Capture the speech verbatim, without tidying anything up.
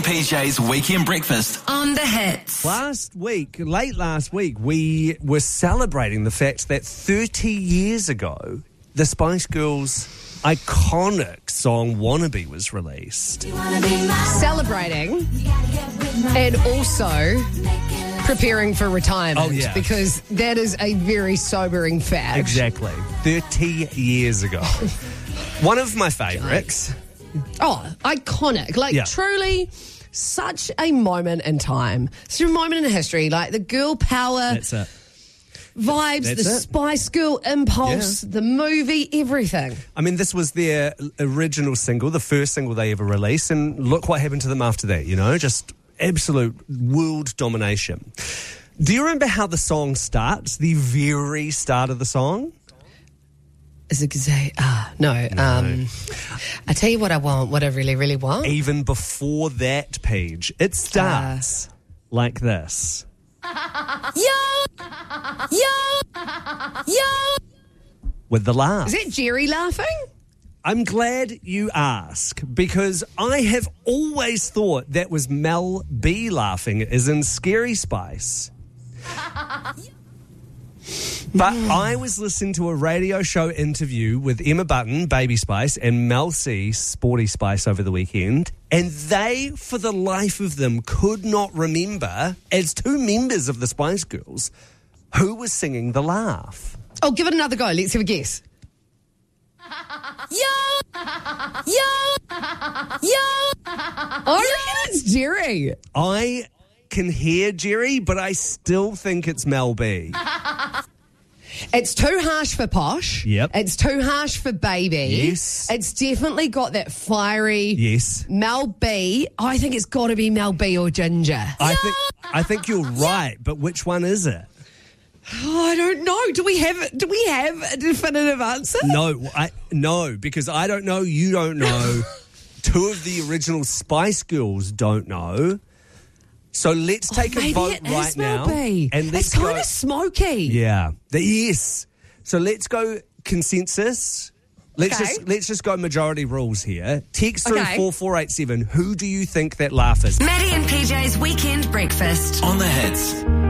and P J's Weekend Breakfast on the Hits. Last week, late last week, we were celebrating the fact that thirty years ago, the Spice Girls' iconic song Wannabe was released. Celebrating and also preparing for retirement. Oh, yeah. Because that is a very sobering fact. Exactly. thirty years ago. One of my favourites. Oh, iconic. Like, Yeah. truly such a moment in time. Such a moment in history. Like, the girl power That's it. vibes, That's the it. Spice Girl impulse, the movie, everything. I mean, this was their original single, the first single they ever released, and look what happened to them after that, you know? Just absolute world domination. Do you remember how the song starts? The very start of the song? Is it say, ah, no. No. Um, I tell you what I want, what I really, really want. Even before that page, it starts uh, like this. Yo! Yo! Yo! With the laugh. Is that Jerry laughing? I'm glad you ask, because I have always thought that was Mel B laughing, as in Scary Spice. But I was listening to a radio show interview with Emma Button, Baby Spice, and Mel C, Sporty Spice, over the weekend, and they, for the life of them, could not remember, as two members of the Spice Girls, who was singing the laugh. Oh, give it another go. Let's have a guess. Yo! Yo! Yo! I reckon it's Jerry. I can hear Jerry, but I still think it's Mel B. It's too harsh for Posh. Yep. It's too harsh for Baby. Yes. It's definitely got that fiery Yes. Mel B. I think it's got to be Mel B or Ginger. I think I think you're right, but which one is it? Oh, I don't know. Do we have do we have a definitive answer? No, I no, because I don't know, you don't know. Two of the original Spice Girls don't know. So let's take oh, a maybe vote it is right Mel now. B. And let's it's kind go, of smoky. Yeah. The, yes. So let's go consensus. Let's Okay. just let's just go majority rules here. Text through Okay. four four eight seven. Who do you think that laugh is? Maddie and P J's Weekend Breakfast on the Hits.